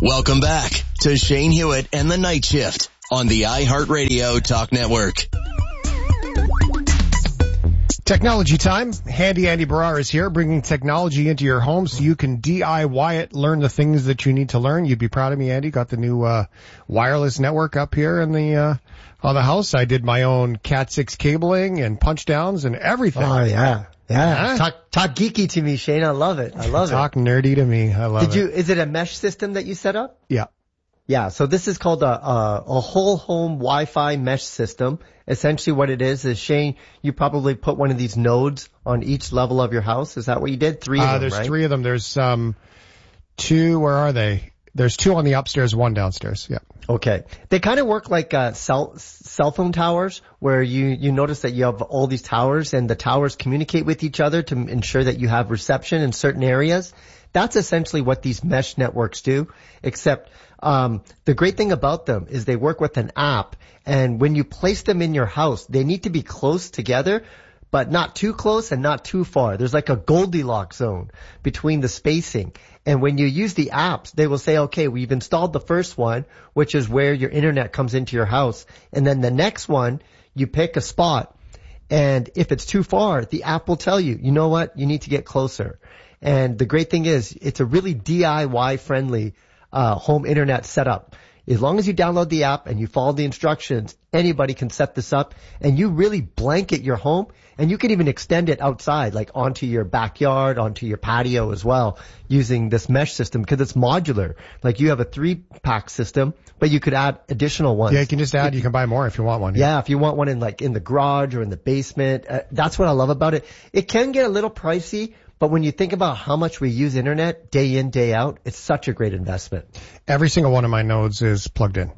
Welcome back to Shane Hewitt and the Night Shift on the iHeartRadio Talk Network. Technology time. Handy Andy Barrar is here, bringing technology into your home so you can DIY it, learn the things that you need to learn. You'd be proud of me, Andy. Got the new wireless network up here in the on the house. I did my own Cat 6 cabling and punch downs and everything. Oh, yeah. Yeah. Talk geeky to me, Shane. I love it. Talk nerdy to me. I love it. Is it a mesh system that you set up? Yeah. Yeah. So this is called a whole home Wi-Fi mesh system. Essentially what it is Shane, you probably put one of these nodes on each level of your house. Is that what you did? Three of them, there's right? 3 of them. There's two. Where are they? There's 2 on the upstairs, 1 downstairs. Yeah. Okay. They kind of work like cell phone towers, where you notice that you have all these towers and the towers communicate with each other to ensure that you have reception in certain areas. That's essentially what these mesh networks do, except the great thing about them is they work with an app, and when you place them in your house, they need to be close together, but not too close and not too far. There's like a Goldilocks zone between the spacing. And when you use the apps, they will say, okay, we've installed the first one, which is where your internet comes into your house. And then the next one, you pick a spot. And if it's too far, the app will tell you, you know what, you need to get closer. And the great thing is, it's a really DIY friendly home internet setup. As long as you download the app and you follow the instructions, anybody can set this up, and you really blanket your home, and you can even extend it outside, like onto your backyard, onto your patio as well, using this mesh system, because it's modular. Like you have a 3-pack system, but you could add additional ones. Yeah, you can just add, you can buy more if you want one. Yeah, if you want one in the garage or in the basement. That's what I love about it. It can get a little pricey, but when you think about how much we use internet day in, day out, it's such a great investment. Every single one of my nodes is plugged in.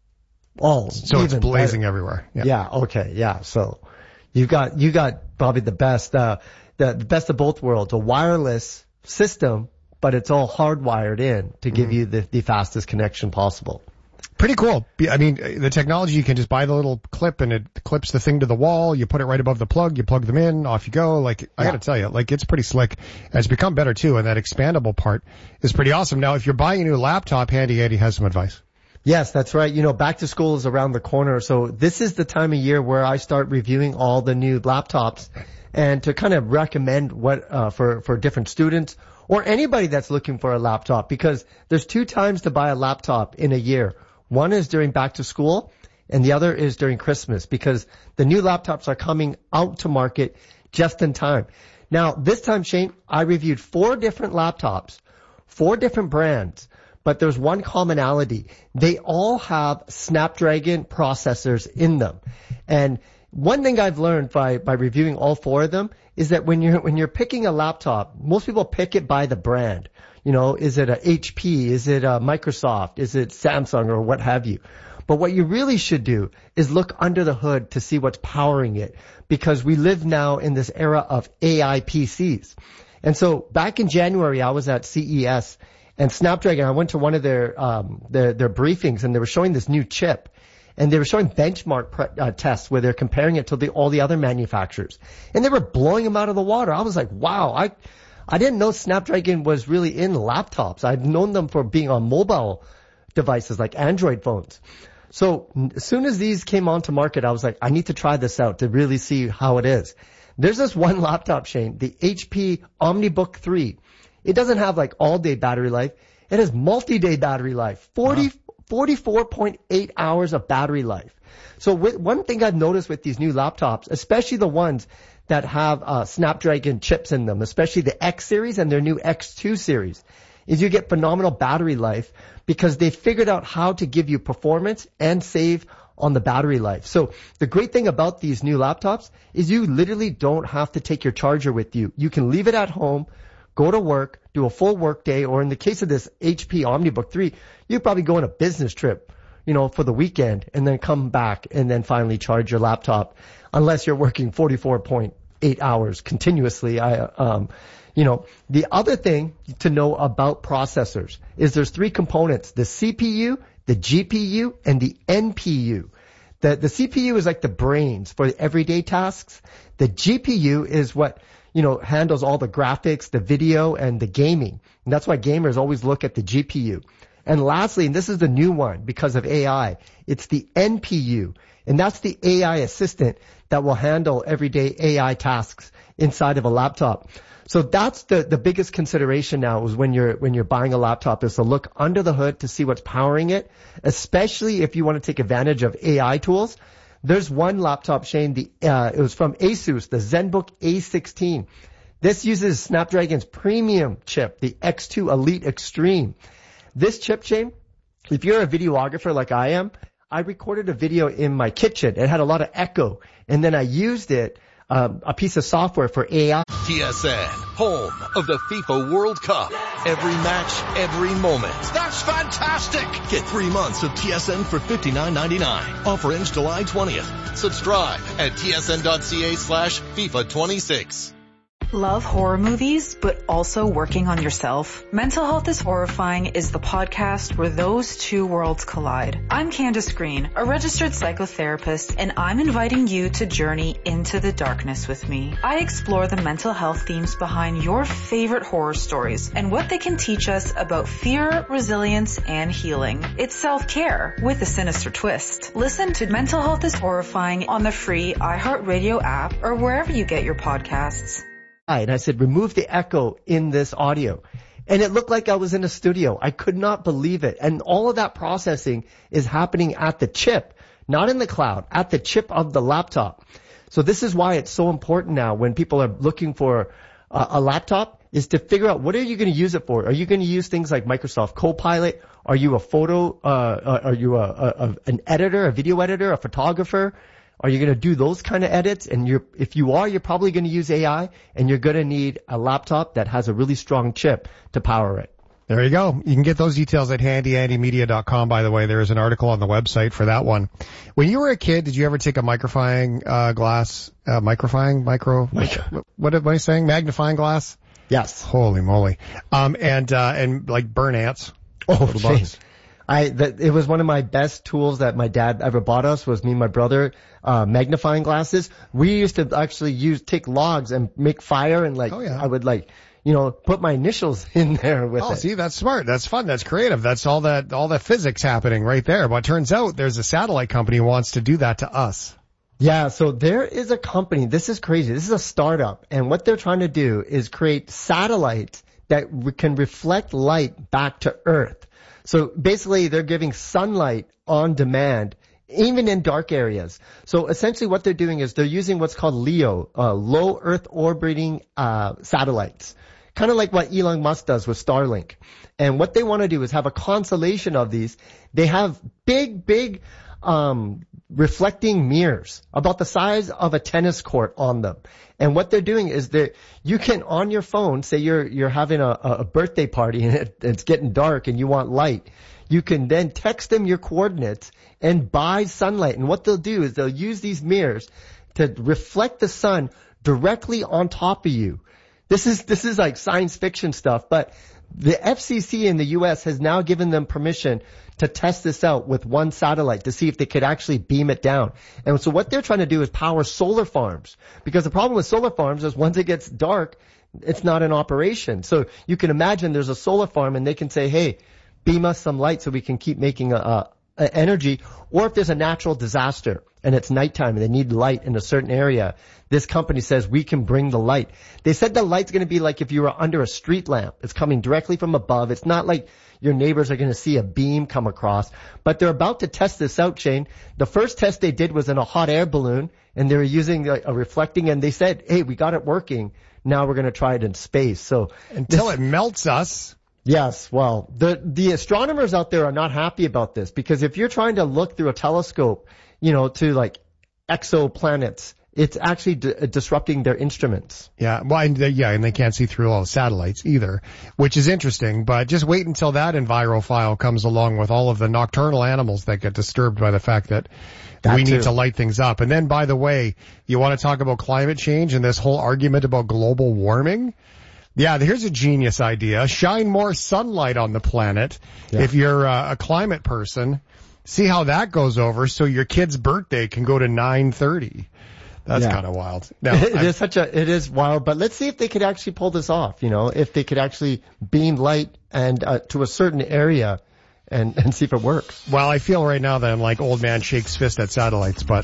Oh, so it's blazing better. Everywhere. Yeah. Okay. Yeah. So you got probably the best, the best of both worlds, a wireless system, but it's all hardwired in to give you the fastest connection possible. Pretty cool. I mean, the technology, you can just buy the little clip and it clips the thing to the wall. You put it right above the plug. You plug them in. Off you go. I got to tell you, it's pretty slick. And it's become better too. And that expandable part is pretty awesome. Now, if you're buying a new laptop, Handy Andy has some advice. Yes, that's right. Back to school is around the corner. So this is the time of year where I start reviewing all the new laptops and to kind of recommend what, for different students or anybody that's looking for a laptop, because there's 2 times to buy a laptop in a year. One is during back to school, and the other is during Christmas, because the new laptops are coming out to market just in time. Now, this time, Shane, I reviewed 4 different laptops, 4 different brands, but there's one commonality. They all have Snapdragon processors in them. And one thing I've learned by reviewing all 4 of them is that when you're picking a laptop, most people pick it by the brand. Is it a HP? Is it a Microsoft? Is it Samsung or what have you? But what you really should do is look under the hood to see what's powering it, because we live now in this era of AI PCs. And so back in January, I was at CES and Snapdragon, I went to one of their briefings, and they were showing this new chip. And they were showing benchmark tests where they're comparing it to all the other manufacturers. And they were blowing them out of the water. I was like, wow, I didn't know Snapdragon was really in laptops. I'd known them for being on mobile devices like Android phones. So as soon as these came onto market, I was like, I need to try this out to really see how it is. There's this one laptop, Shane, the HP OmniBook 3. It doesn't have all day battery life. It has multi-day battery life, 44.8 hours of battery life. So one thing I've noticed with these new laptops, especially the ones that have Snapdragon chips in them, especially the X series and their new X2 series, is you get phenomenal battery life because they figured out how to give you performance and save on the battery life. So the great thing about these new laptops is you literally don't have to take your charger with you. You can leave it at home, go to work, do a full work day, or in the case of this HP OmniBook 3, you probably go on a business trip, for the weekend, and then come back and then finally charge your laptop, unless you're working 44.8 hours continuously. The other thing to know about processors is there's 3 components: the CPU, the GPU, and the NPU. The CPU is like the brains for everyday tasks. The GPU is what handles all the graphics, the video, and the gaming. And that's why gamers always look at the GPU. And lastly, and this is the new one because of AI, it's the NPU. And that's the AI assistant that will handle everyday AI tasks inside of a laptop. So that's the biggest consideration now is when you're buying a laptop is to look under the hood to see what's powering it, especially if you want to take advantage of AI tools. There's one laptop, Shane, it was from Asus, the ZenBook A16. This uses Snapdragon's premium chip, the X2 Elite Extreme. This chip, Shane, if you're a videographer like I am, I recorded a video in my kitchen. It had a lot of echo, and then I used it, a piece of software for AI. TSN, home of the FIFA World Cup. Every match, every moment. That's fantastic! Get 3 months of TSN for $59.99. Offer ends July 20th. Subscribe at tsn.ca/FIFA26. Love horror movies, but also working on yourself? Mental Health is Horrifying is the podcast where those two worlds collide. I'm Candace Green, a registered psychotherapist, and I'm inviting you to journey into the darkness with me. I explore the mental health themes behind your favorite horror stories and what they can teach us about fear, resilience, and healing. It's self-care with a sinister twist. Listen to Mental Health is Horrifying on the free iHeartRadio app or wherever you get your podcasts. And I said, remove the echo in this audio. And it looked like I was in a studio. I could not believe it. And all of that processing is happening at the chip, not in the cloud, at the chip of the laptop. So this is why it's so important now when people are looking for a laptop is to figure out what are you going to use it for? Are you going to use things like Microsoft Copilot? Are you a are you an editor, a video editor, a photographer? Are you going to do those kind of edits? And if you are, you're probably going to use AI, and you're going to need a laptop that has a really strong chip to power it. There you go. You can get those details at handyandymedia.com, by the way. There is an article on the website for that one. When you were a kid, did you ever take a magnifying glass? What am I saying? Magnifying glass? Yes. Holy moly. And like burn ants. Oh, bugs. It was one of my best tools that my dad ever bought us was me and my brother, magnifying glasses. We used to actually take logs and make fire and I would put my initials in there with it. Oh, see, that's smart. That's fun. That's creative. That's all that physics happening right there. But it turns out there's a satellite company who wants to do that to us. Yeah, so there is a company. This is crazy. This is a startup. And what they're trying to do is create satellites that can reflect light back to Earth. So basically they're giving sunlight on demand, even in dark areas. So essentially what they're doing is they're using what's called LEO, low Earth orbiting satellites. Kind of like what Elon Musk does with Starlink. And what they want to do is have a constellation of these. They have big reflecting mirrors about the size of a tennis court on them. And what they're doing is that you can, on your phone, say you're having a birthday party and it's getting dark and you want light. You can then text them your coordinates and buy sunlight. And what they'll do is they'll use these mirrors to reflect the sun directly on top of you. This is like science fiction stuff, but the FCC in the U.S. has now given them permission to test this out with one satellite to see if they could actually beam it down. And so what they're trying to do is power solar farms, because the problem with solar farms is once it gets dark, it's not in operation. So you can imagine there's a solar farm and they can say, hey, beam us some light so we can keep making energy. Or if there's a natural disaster and it's nighttime and they need light in a certain area, this company says we can bring the light. They said the light's going to be like if you were under a street lamp. It's coming directly from above. It's not like your neighbors are going to see a beam come across. But they're about to test this out, Shane. The first test they did was in a hot air balloon, and they were using a reflecting, and they said, hey, we got it working. Now we're going to try it in space. So until it melts us. Yes, well, the astronomers out there are not happy about this, because if you're trying to look through a telescope, to like exoplanets, it's actually disrupting their instruments. Yeah, well, and they can't see through all the satellites either, which is interesting. But just wait until that envirophile comes along with all of the nocturnal animals that get disturbed by the fact that we need to light things up. And then, by the way, you want to talk about climate change and this whole argument about global warming? Yeah, here's a genius idea. Shine more sunlight on the planet. Yeah. If you're a climate person, see how that goes over so your kid's birthday can go to 9:30. That's kind of wild. Now, it is wild, but let's see if they could actually pull this off, if they could actually beam light and to a certain area and see if it works. Well, I feel right now that I'm like old man shakes fist at satellites, but